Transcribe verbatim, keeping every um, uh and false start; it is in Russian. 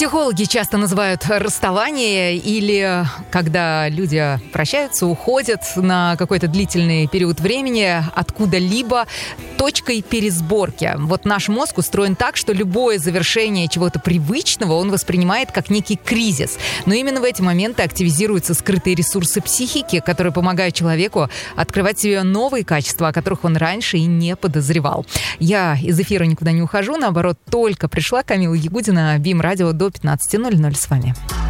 Психологи часто называют расставание или когда люди прощаются, уходят на какой-то длительный период времени откуда-либо точкой пересборки. Вот наш мозг устроен так, что любое завершение чего-то привычного он воспринимает как некий кризис. Но именно в эти моменты активизируются скрытые ресурсы психики, которые помогают человеку открывать в себе новые качества, о которых он раньше и не подозревал. Я из эфира никуда не ухожу, наоборот, только пришла. Камила Ягудина, БИМ Радио, до пятнадцати ноль ноль с вами.